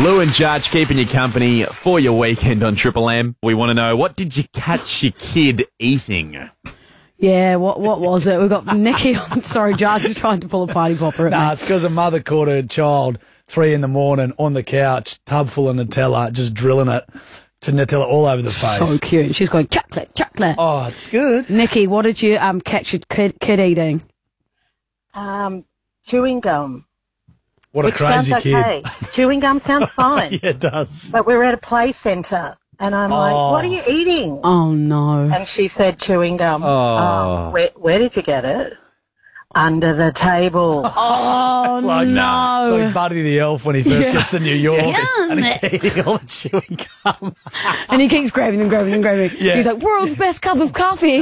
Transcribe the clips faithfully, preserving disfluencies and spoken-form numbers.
Lou and Judge keeping you company for your weekend on Triple M. We want to know, what did you catch your kid eating? Yeah, what what was it? We've got Nikki on. Sorry, Judge is trying to pull a party popper at Nah, me. it's because a mother caught her child three in the morning on the couch, tub full of Nutella, just drilling it to Nutella all over the face. So cute. She's going, chocolate, chocolate. Oh, it's good. Nikki, what did you um catch your kid, kid eating? Um, chewing gum. What a Which crazy sounds kid. okay. Chewing gum sounds fine. Yeah, it does. But we were at a play centre, and I'm like, Oh. what are you eating? Oh, no. And she said chewing gum. Oh. where, where did you get it? Under the table. Oh, It's like, no. It's like Buddy the Elf when he first Yeah. gets to New York Yeah. and he's eating all the chewing gum. And he keeps grabbing them, grabbing them, grabbing them. Yeah. He's like, world's best cup of coffee.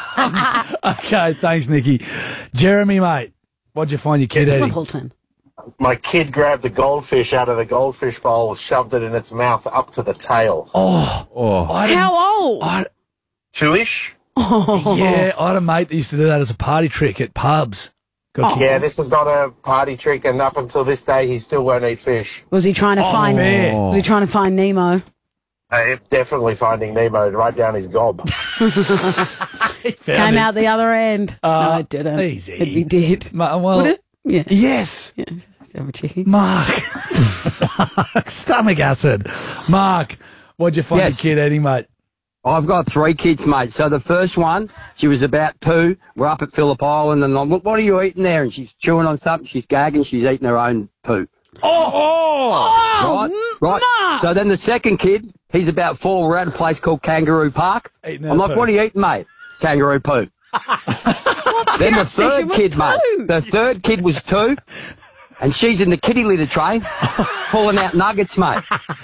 Okay, thanks, Nikki. Jeremy, mate, what'd you find your kid eating? Templeton. My kid grabbed the goldfish out of the goldfish bowl, shoved it in its mouth up to the tail. Oh, Oh, I didn't- How old? I, Chewish? yeah, I had a mate that used to do that as a party trick at pubs. Got kicked- Yeah, this is not a party trick, and up until this day, he still won't eat fish. Was he trying to Oh, find? fair. Was he trying to find Nemo? Uh, definitely finding Nemo right down his gob. Found Came it. out the other end. Uh, no, it didn't. easy. It, he did. Ma- well, Would it? Yeah. Yes. Yeah. Have a cheeky. Mark. Stomach acid. Mark, what'd you find Yes. your kid eating, mate? I've got three kids, mate. So the first one, she was about two. We're up at Phillip Island, and I'm, what are you eating there? And she's chewing on something. She's gagging. She's eating her own poo. Oh, oh. Right, right. So then the second kid, he's about four. We're at a place called Kangaroo Park. Eating her I'm like, poo. what are you eating, mate? Kangaroo poo. Then the obsession third with kid, mate. poo? The third kid was two, and she's in the kitty litter tray, pulling out nuggets, mate.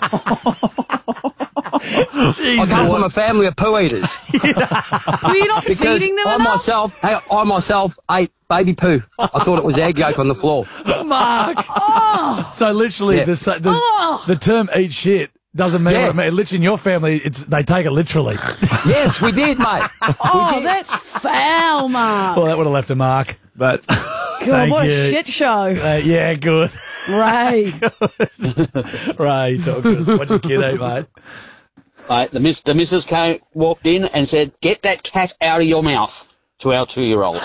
I come from a family of poo eaters. Were you not Because feeding them I enough? myself, hey, I myself ate baby poo. I thought it was egg yolk on the floor. Mark. So literally, Yeah. the, sa- the, Oh. the term eat shit doesn't mean Yeah. what it means. Literally, in your family, it's they take it literally. Yes, we did, mate. Oh, that's foul, Mark. Well, that would have left a mark. But God, thank what you. a shit show. Uh, yeah, good. Ray. Ray, talk to us. What'd your kid eat, mate? Mate, the, miss, the missus came, walked in and said, "Get that cat out of your mouth," to our two-year-old.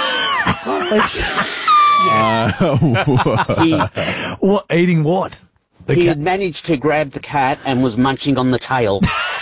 he, What eating what? The he cat. had managed to grab the cat and was munching on the tail.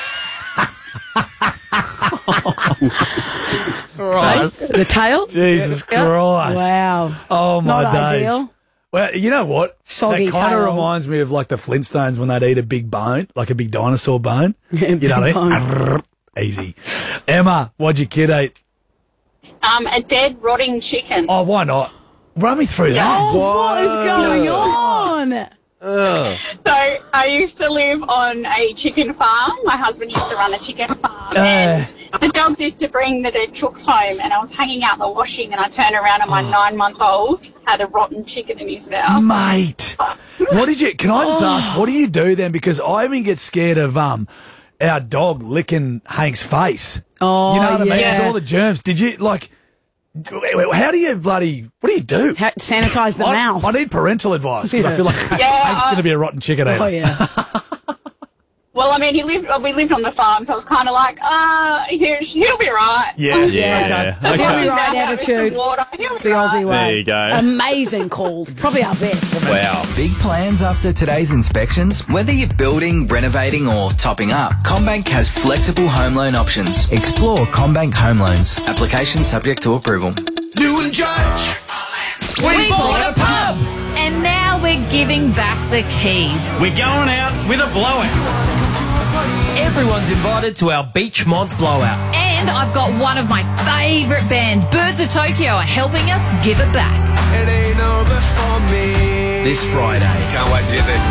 The tail? Jesus Yeah. Christ! Wow. Oh my Not days. ideal. Well, you know what? Soggy that kind of tail. reminds me of like the Flintstones when they'd eat a big bone, like a big dinosaur bone. You know what I mean? Easy. Emma, what'd your kid eat? Um, a dead rotting chicken. Oh, why not? Run me through that. Oh, what is going on? So I used to live on a chicken farm. My husband used to run a chicken farm, Uh. and the dogs used to bring the dead chooks home. And I was hanging out in the washing, and I turned around, and my nine-month-old had a rotten chicken in his mouth. Mate, what did you? Can I just ask? What do you do then? Because I even get scared of um our dog licking Hank's face. Oh, You know what I mean? yeah. There's all the germs. Did you like? How do you bloody? What do you do? Ha- sanitize the I, mouth. I need parental advice because I Yeah. feel like Yeah, Hank's I- going to be a rotten chicken eater. Oh, yeah. Well, I mean, he lived. We lived on the farm, so I was kind of like, uh, he'll, he'll be right. Yeah, Yeah, okay. yeah. He'll be Okay. right Have some attitude. water, he'll It's be the right. Aussie way. There you go. Amazing calls. Probably our best. Wow. Big plans after today's inspections? Whether you're building, renovating or topping up, CommBank has flexible home loan options. Explore CommBank Home Loans. Application subject to approval. Lou and Judge. We bought a pub! And now we're giving back the keys. We're going out with a blowout. Everyone's invited to our Beachmont blowout. And I've got one of my favourite bands, Birds of Tokyo, are helping us give it back. It ain't over for me. This Friday. Can't wait to get there.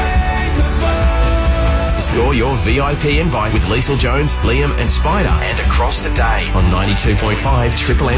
Score your V I P invite with Liesl Jones, Liam and Spider and across the day on ninety-two point five Triple M.